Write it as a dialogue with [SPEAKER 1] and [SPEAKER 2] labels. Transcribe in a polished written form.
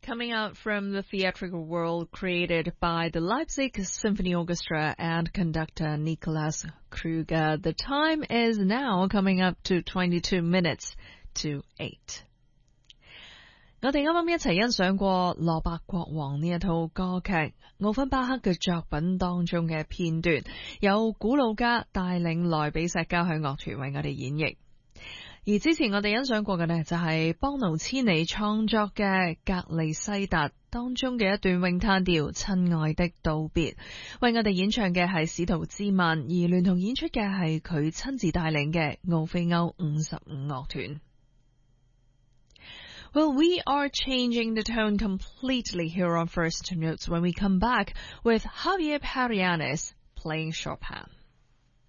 [SPEAKER 1] Coming out from the theatrical world created by the Leipzig Symphony Orchestra and conductor Nicholas Kruger. The time is now coming up to 22 minutes to 8. 我哋啱啱一齊欣賞過《羅伯國王》呢一套歌劇，奧芬巴克嘅作品當中嘅片段，由古魯加帶領萊比錫交響樂團為我哋演繹。而之前我哋欣賞過嘅呢，就係邦奴千尼創作嘅《格利西達》當中嘅一段詠嘆調《親愛的道別》，為我哋演唱嘅係史圖茲曼，而聯同演出嘅係佢親自帶領嘅奧菲歐55樂團。Well, we are changing the tone completely here on First Notes when we come back with Javier Parianes playing Chopin.